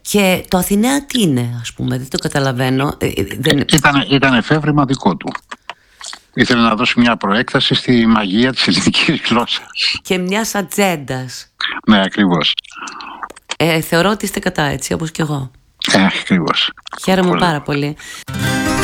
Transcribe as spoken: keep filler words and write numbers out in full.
Και το Αθηναία τι είναι, ας πούμε, δεν το καταλαβαίνω. Ε, δεν... Ήταν, ήταν εφεύρημα δικό του. Ήθελε να δώσει μια προέκταση στη μαγεία της ελληνικής γλώσσας. Και μιας ατζέντας. Ναι, ακριβώς. Ε, θεωρώ ότι είστε κατά, έτσι, όπως και εγώ. Ε, ακριβώς. Χαίρομαι πολύ. πάρα πολύ.